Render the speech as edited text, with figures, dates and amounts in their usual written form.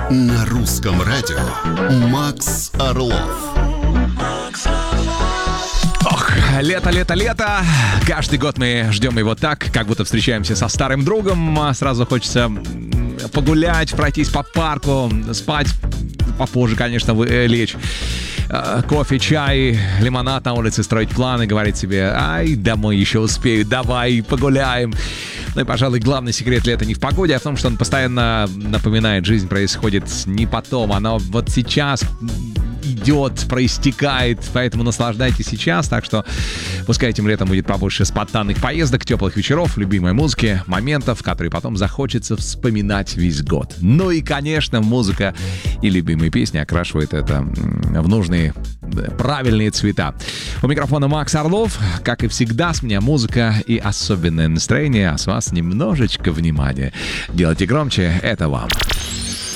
На русском радио Макс Орлов. Ох, лето. Каждый год мы ждем его так, как будто встречаемся со старым другом. Сразу хочется погулять, пройтись по парку, спать попозже, конечно, лечь. Кофе, чай, лимонад на улице, строить планы, говорить себе: ай, домой еще успею, давай погуляем. Ну и, пожалуй, главный секрет лета не в погоде, а в том, что он постоянно напоминает, жизнь происходит не потом, она вот сейчас идет, проистекает, поэтому наслаждайтесь сейчас. Так что пускай этим летом будет побольше спонтанных поездок, теплых вечеров, любимой музыки, моментов, которые потом захочется вспоминать весь год. Ну и, конечно, музыка и любимые песни окрашивают это в нужные, правильные цвета. У микрофона Макс Орлов. Как и всегда, с меня музыка и особенное настроение, а с вас немножечко внимания. Делайте громче, это вам.